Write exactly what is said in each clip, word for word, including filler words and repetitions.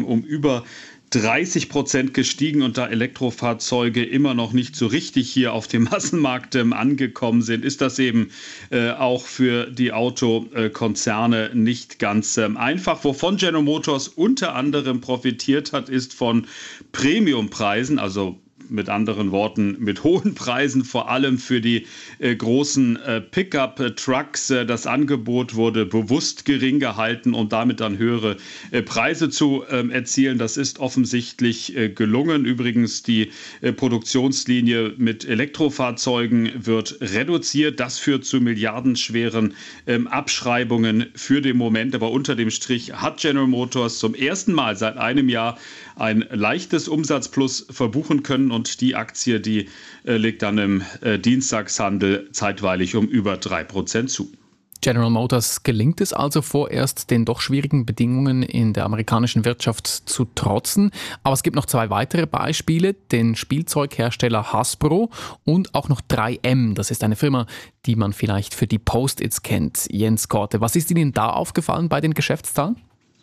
um über dreißig Prozent gestiegen und da Elektrofahrzeuge immer noch nicht so richtig hier auf dem Massenmarkt ähm, angekommen sind, ist das eben äh, auch für die Autokonzerne äh, nicht ganz ähm, einfach. Wovon General Motors unter anderem profitiert hat, ist von Premiumpreisen, also mit anderen Worten, mit hohen Preisen, vor allem für die äh, großen äh, Pickup-Trucks. Äh, das Angebot wurde bewusst gering gehalten, um damit dann höhere äh, Preise zu äh, erzielen. Das ist offensichtlich äh, gelungen. Übrigens, die äh, Produktionslinie mit Elektrofahrzeugen wird reduziert. Das führt zu milliardenschweren äh, Abschreibungen für den Moment. Aber unter dem Strich hat General Motors zum ersten Mal seit einem Jahr ein leichtes Umsatzplus verbuchen können und die Aktie, die äh, legt dann im äh, Dienstagshandel zeitweilig um über drei Prozent zu. General Motors gelingt es also vorerst, den doch schwierigen Bedingungen in der amerikanischen Wirtschaft zu trotzen. Aber es gibt noch zwei weitere Beispiele, den Spielzeughersteller Hasbro und auch noch drei M. Das ist eine Firma, die man vielleicht für die Post-its kennt. Jens Korte, was ist Ihnen da aufgefallen bei den Geschäftszahlen?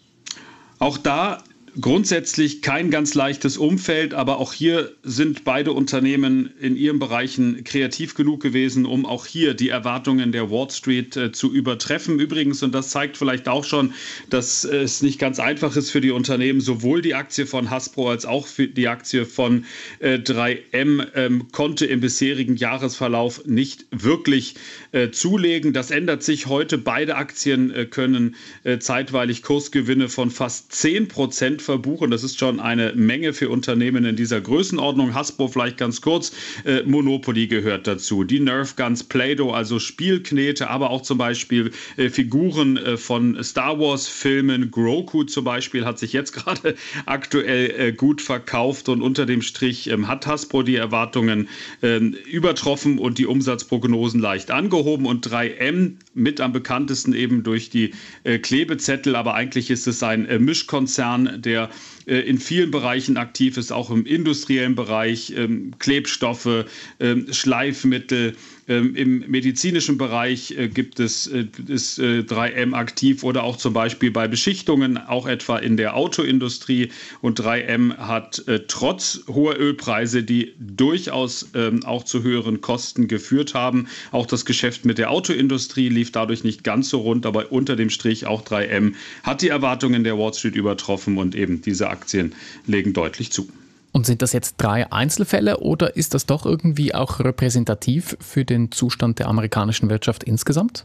Auch da grundsätzlich kein ganz leichtes Umfeld, aber auch hier sind beide Unternehmen in ihren Bereichen kreativ genug gewesen, um auch hier die Erwartungen der Wall Street äh, zu übertreffen. Übrigens, und das zeigt vielleicht auch schon, dass äh, es nicht ganz einfach ist für die Unternehmen, sowohl die Aktie von Hasbro als auch für die Aktie von äh, drei M ähm, konnte im bisherigen Jahresverlauf nicht wirklich äh, zulegen. Das ändert sich heute. Beide Aktien äh, können äh, zeitweilig Kursgewinne von fast zehn Prozent verbuchen. Das ist schon eine Menge für Unternehmen in dieser Größenordnung. Hasbro vielleicht ganz kurz. Äh, Monopoly gehört dazu. Die Nerf Guns, Play-Doh, also Spielknete, aber auch zum Beispiel äh, Figuren äh, von Star Wars Filmen. Grogu zum Beispiel hat sich jetzt gerade aktuell äh, gut verkauft und unter dem Strich äh, hat Hasbro die Erwartungen äh, übertroffen und die Umsatzprognosen leicht angehoben und drei M mit am bekanntesten eben durch die äh, Klebezettel, aber eigentlich ist es ein äh, Mischkonzern, der der in vielen Bereichen aktiv ist, auch im industriellen Bereich, ähm, Klebstoffe, ähm, Schleifmittel. Ähm, Im medizinischen Bereich äh, gibt es äh, ist äh, drei M aktiv oder auch zum Beispiel bei Beschichtungen, auch etwa in der Autoindustrie. Und drei M hat äh, trotz hoher Ölpreise, die durchaus ähm, auch zu höheren Kosten geführt haben, auch das Geschäft mit der Autoindustrie lief dadurch nicht ganz so rund, aber unter dem Strich auch drei M hat die Erwartungen der Wall Street übertroffen und eben diese Aktien legen deutlich zu. Und sind das jetzt drei Einzelfälle oder ist das doch irgendwie auch repräsentativ für den Zustand der amerikanischen Wirtschaft insgesamt?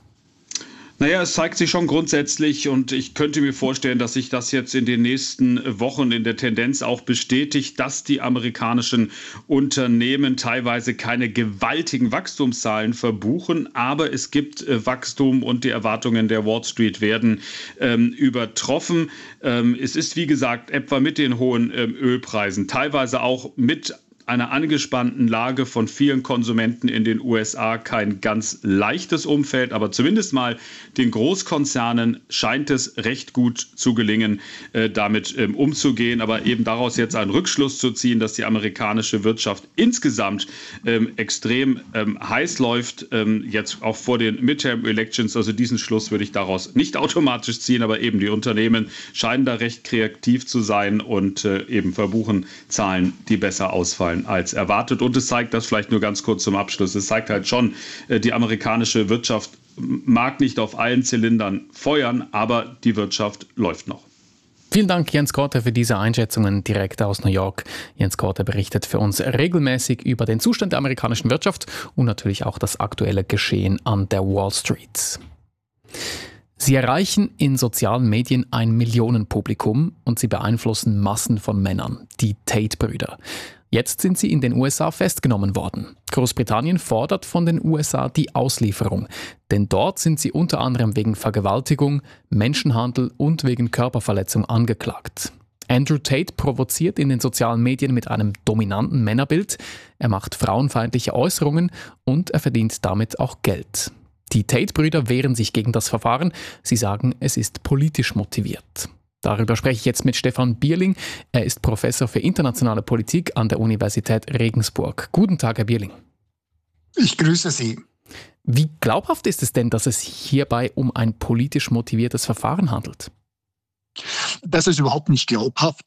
Naja, es zeigt sich schon grundsätzlich und ich könnte mir vorstellen, dass sich das jetzt in den nächsten Wochen in der Tendenz auch bestätigt, dass die amerikanischen Unternehmen teilweise keine gewaltigen Wachstumszahlen verbuchen, aber es gibt äh, Wachstum und die Erwartungen der Wall Street werden ähm, übertroffen. Ähm, es ist, wie gesagt, etwa mit den hohen ähm, Ölpreisen, teilweise auch mit einer angespannten Lage von vielen Konsumenten in den U S A kein ganz leichtes Umfeld, aber zumindest mal den Großkonzernen scheint es recht gut zu gelingen, äh, damit ähm, umzugehen, aber eben daraus jetzt einen Rückschluss zu ziehen, dass die amerikanische Wirtschaft insgesamt ähm, extrem ähm, heiß läuft, ähm, jetzt auch vor den Midterm Elections, also diesen Schluss würde ich daraus nicht automatisch ziehen, aber eben die Unternehmen scheinen da recht kreativ zu sein und äh, eben verbuchen Zahlen, die besser ausfallen als erwartet. Und es zeigt das vielleicht nur ganz kurz zum Abschluss. Es zeigt halt schon, die amerikanische Wirtschaft mag nicht auf allen Zylindern feuern, aber die Wirtschaft läuft noch. Vielen Dank, Jens Korte, für diese Einschätzungen direkt aus New York. Jens Korte berichtet für uns regelmäßig über den Zustand der amerikanischen Wirtschaft und natürlich auch das aktuelle Geschehen an der Wall Street. Sie erreichen in sozialen Medien ein Millionenpublikum und sie beeinflussen Massen von Männern, die Tate-Brüder. Jetzt sind sie in den U S A festgenommen worden. Großbritannien fordert von den U S A die Auslieferung, denn dort sind sie unter anderem wegen Vergewaltigung, Menschenhandel und wegen Körperverletzung angeklagt. Andrew Tate provoziert in den sozialen Medien mit einem dominanten Männerbild, er macht frauenfeindliche Äußerungen und er verdient damit auch Geld. Die Tate-Brüder wehren sich gegen das Verfahren, sie sagen, es ist politisch motiviert. Darüber spreche ich jetzt mit Stefan Bierling. Er ist Professor für internationale Politik an der Universität Regensburg. Guten Tag, Herr Bierling. Ich grüße Sie. Wie glaubhaft ist es denn, dass es hierbei um ein politisch motiviertes Verfahren handelt? Das ist überhaupt nicht glaubhaft.